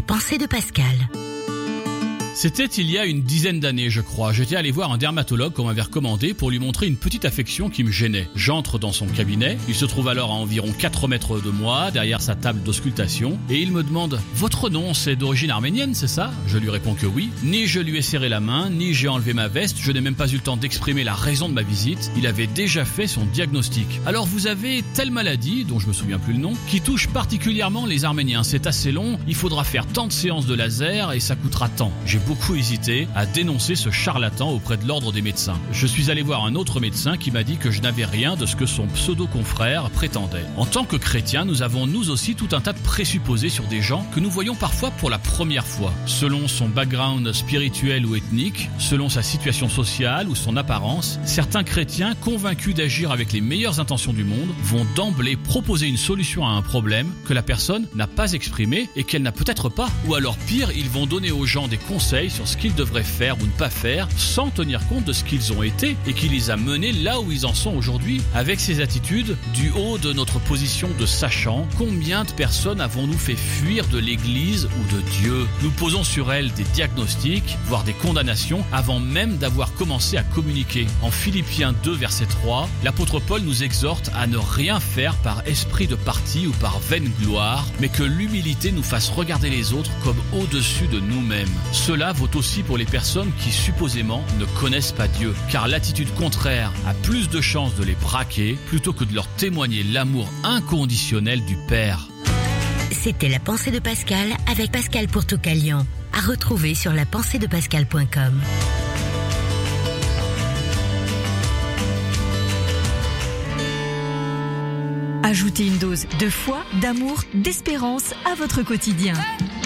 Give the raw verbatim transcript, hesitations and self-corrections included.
pensée de Pascal. C'était il y a une dizaine d'années, je crois. J'étais allé voir un dermatologue qu'on m'avait recommandé pour lui montrer une petite affection qui me gênait. J'entre dans son cabinet, il se trouve alors à environ quatre mètres de moi, derrière sa table d'auscultation, et il me demande « Votre nom, c'est d'origine arménienne, c'est ça ?» Je lui réponds que oui. Ni je lui ai serré la main, ni j'ai enlevé ma veste, je n'ai même pas eu le temps d'exprimer la raison de ma visite. Il avait déjà fait son diagnostic. Alors vous avez telle maladie, dont je me souviens plus le nom, qui touche particulièrement les Arméniens. C'est assez long, il faudra faire tant de séances de laser et ça coûtera tant. J'ai beaucoup hésité à dénoncer ce charlatan auprès de l'ordre des médecins. Je suis allé voir un autre médecin qui m'a dit que je n'avais rien de ce que son pseudo-confrère prétendait. En tant que chrétiens, nous avons nous aussi tout un tas de présupposés sur des gens que nous voyons parfois pour la première fois. Selon son background spirituel ou ethnique, selon sa situation sociale ou son apparence, certains chrétiens convaincus d'agir avec les meilleures intentions du monde vont d'emblée proposer une solution à un problème que la personne n'a pas exprimé et qu'elle n'a peut-être pas. Ou alors pire, ils vont donner aux gens des conseils sur ce qu'ils devraient faire ou ne pas faire sans tenir compte de ce qu'ils ont été et qui les a menés là où ils en sont aujourd'hui. Avec ces attitudes, du haut de notre position de sachant, combien de personnes avons-nous fait fuir de l'Église ou de Dieu? Nous posons sur elles des diagnostics, voire des condamnations, avant même d'avoir commencé à communiquer. En Philippiens deux, verset trois, l'apôtre Paul nous exhorte à ne rien faire par esprit de parti ou par vaine gloire, mais que l'humilité nous fasse regarder les autres comme au-dessus de nous-mêmes. Cela vaut aussi pour les personnes qui supposément ne connaissent pas Dieu, car l'attitude contraire a plus de chances de les braquer plutôt que de leur témoigner l'amour inconditionnel du Père. C'était la pensée de Pascal avec Pascal Pourtoukalian, à retrouver sur la pensée de pascal point com. Ajoutez une dose de foi, d'amour, d'espérance à votre quotidien.